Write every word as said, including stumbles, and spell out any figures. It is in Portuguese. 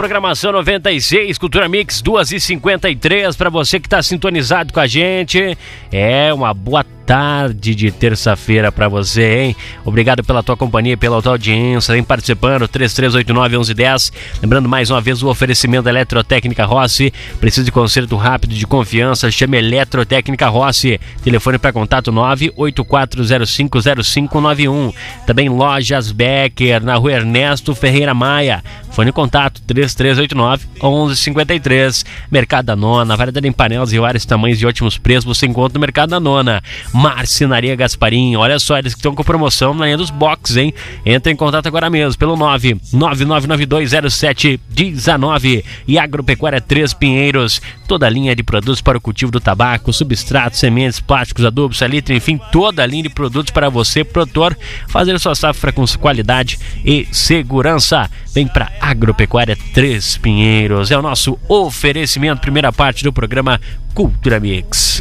programação noventa e seis, Cultura Mix duas e cinquenta e três, para você que está sintonizado com a gente. É uma boa tarde de terça-feira para você, hein? Obrigado pela tua companhia, pela tua audiência, vem participando, três três oito nove, onze dez. Lembrando mais uma vez o oferecimento da Eletrotécnica Rossi. Precisa de conserto rápido, de confiança, chame Eletrotécnica Rossi. Telefone para contato nove oito quatro zero cinco zero cinco nove um. Também Lojas Becker, na rua Ernesto Ferreira Maia. Fone contato três três oito nove, onze cinquenta e três. Mercado da Nona, variedade em panelas e vários tamanhos e ótimos preços você encontra no Mercado da Nona. Marcenaria Gasparim, olha só, eles que estão com promoção na linha dos box, hein? Entra em contato agora mesmo pelo nove nove nove nove dois zero sete um nove. E Agropecuária Três Pinheiros, toda a linha de produtos para o cultivo do tabaco, substratos, sementes, plásticos, adubos, salitre, enfim, toda a linha de produtos para você, produtor, fazer sua safra com qualidade e segurança. Vem para Agropecuária Três Pinheiros, é o nosso oferecimento, primeira parte do programa Cultura Mix.